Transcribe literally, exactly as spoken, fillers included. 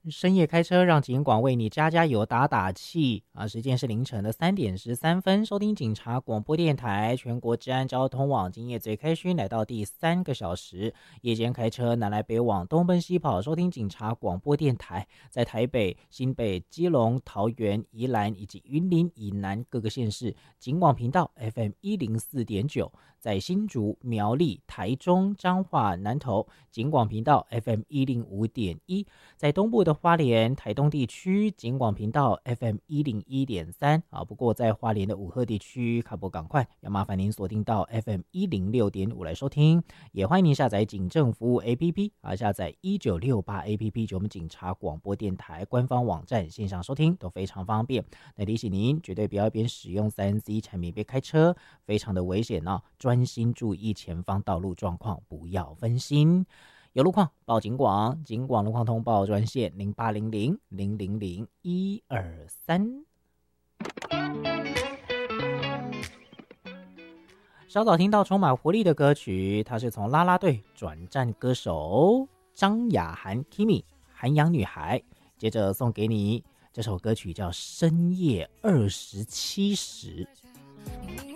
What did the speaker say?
深夜开车让警广为你加加油打打气啊！时间是凌晨的三点十三分，收听警察广播电台全国治安交通网，今夜最开勋来到第三个小时，夜间开车南来北往东奔西跑，收听警察广播电台，在台北、新北、基隆、桃园、宜兰以及云林以南各个县市警广频道 F M 一零四点九，在新竹、苗栗、台中、彰化、南投警广频道 F M 一零五点一，在东部的花莲、台东地区警广频道 F M 一零一点三啊。不过在花莲的武鹤地区，卡波赶快要麻烦您锁定到 F M 一零六点五来收听，也欢迎您下载警政服务 A P P 啊，下载一九六八 A P P 就我们警察广播电台官方网站线上收听都非常方便。那提醒您，绝对不要一边使用 三 C 产品边开车，非常的危险哦，专心注意前方道路状况，不要分心。有路况报警广，警广路况通报专线零八零零零零零一二三。稍早听到充满活力的歌曲，它是从啦啦队转战歌手张雅涵 Kimi 韩阳女孩，接着送给你这首歌曲叫《深夜二十七时》。